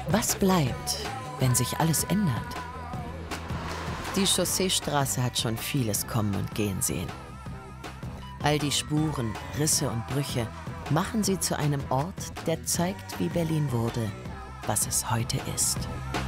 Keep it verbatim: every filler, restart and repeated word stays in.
Was bleibt, wenn sich alles ändert? Die Chausseestraße hat schon vieles kommen und gehen sehen. All die Spuren, Risse und Brüche machen sie zu einem Ort, der zeigt, wie Berlin wurde, was es heute ist.